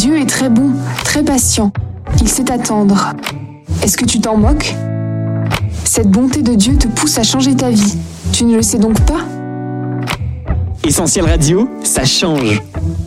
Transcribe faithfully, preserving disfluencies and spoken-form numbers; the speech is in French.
Dieu est très bon, très patient. Il sait attendre. Est-ce que tu t'en moques ? Cette bonté de Dieu te pousse à changer ta vie. Tu ne le sais donc pas ? Essentiel Radio, ça change.